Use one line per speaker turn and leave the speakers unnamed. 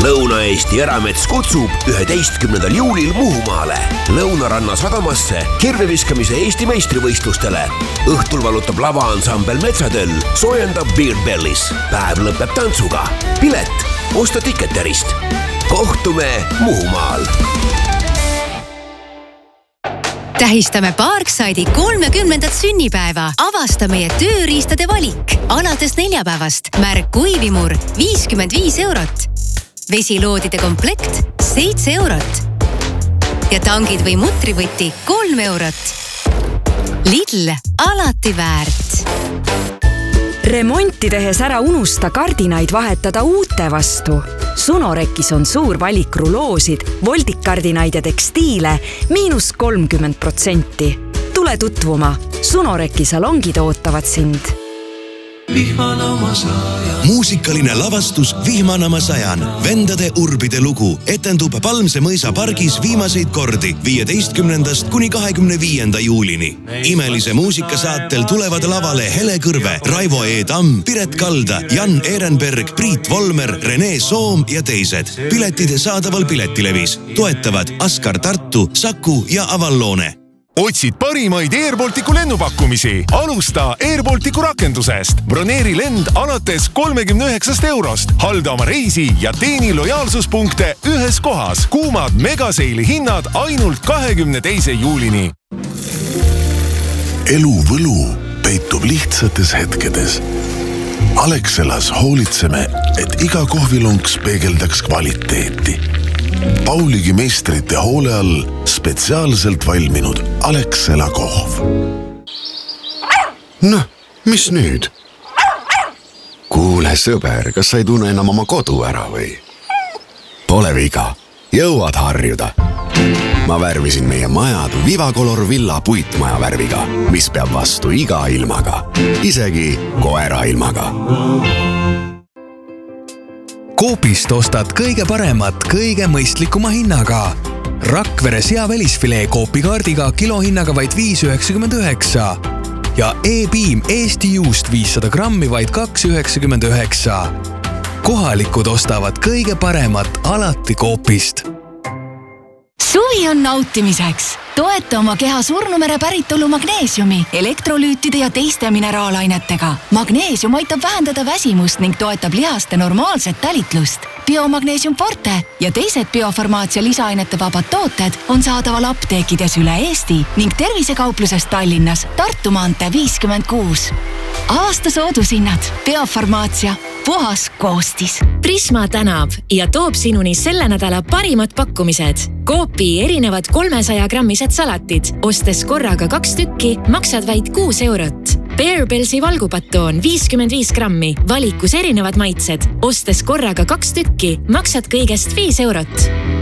Lõuna-Eesti Eramets kutsub 11. juulil Muhumaale Lõunaranna sadamasse kirveviskamise Eesti meistrivõistlustele. Õhtul valutab lavaansambel Metsatöll, soojendab Beer Bellis. Päev lõpeb tantsuga. Pilet osta Ticketerist. Kohtume Muhumaal.
Tähistame Parkside'i 30. sünnipäeva. Avasta meie tööriistade valik. Alates neljapäevast märk kuivimur 55 €. Vesiloodide komplekt 7 €. Ja tangid või mutrivõti 3 €. Lidl alati väärt.
Remonti tehes ära unusta kardinaid vahetada uute vastu. Sunorekis on suur valik ruloosid, voldikardinaid ja tekstiile -30%. Tule tutvuma. Sunoreki salongid ootavad sind.
Muusikaline lavastus Vihmanama sajan. Vendade urbide lugu etendub Palmse mõisa pargis viimaseid kordi 15. kuni 25. juulini. Imelise muusikasaatel tulevad lavale Hele Kõrve, Raivo E. Tamm, Piret Kalda, Jan Ehrenberg, Priit Volmer, Rene Soom ja teised. Piletid saadaval Piletilevis. Toetavad Askar Tartu, Saku ja Avalloone.
Otsid parimaid Airbalticu lennupakkumisi? Alusta Airbalticu rakendusest. Broneeri lend alates 39 €. Halda oma reisi ja teeni lojaalsuspunkte ühes kohas. Kuumad megaseili hinnad ainult 22. juulini.
Elu võlu peitub lihtsates hetkedes. Alexelas hoolitseme, et iga kohvilunks peegeldaks kvaliteeti. Pauligi meistrite hoole all spetsiaalselt valminud Alexela kohv.
Noh, mis nüüd? Kuule sõber, kas sa ei tunne enam oma kodu ära või? Pole viga, jõuad harjuda. Ma värvisin meie majad Vivacolor Villa puitmaja värviga, mis peab vastu iga ilmaga, isegi koera ilmaga.
Coopist ostad kõige paremat, kõige mõistlikuma hinnaga. Rakvere seavälisfilee Coopi kaardiga kilohinnaga vaid 5,99 ja E-Beam Eesti juust 500 grammi vaid 2,99. Kohalikud ostavad kõige paremat alati Coopist.
Suvi on nautimiseks. Toeta oma keha Surnumere päritolu magneesiumi, elektrolüütide ja teiste mineraalainetega. Magneesium aitab vähendada väsimust ning toetab lihaste normaalset tälitlust. Biomagneesium Forte ja teised biofarmaatsia lisaainete vabad tooted on saadaval apteekides üle Eesti ning tervisekaupluses Tallinnas Tartu maantee 56. Aasta soodushinnad. Biofarmaatsia. Puhas koostis.
Prisma tänab ja toob sinuni selle nädala parimad pakkumised. Coopi erinevad 300 grammised salatid. Ostes korraga 2 tükki, maksad vaid 6 €. Bear Bellsi valgupatoon 55 grammi, valikus erinevad maitsed. Ostes korraga 2 tükki, maksad kõigest 5 €.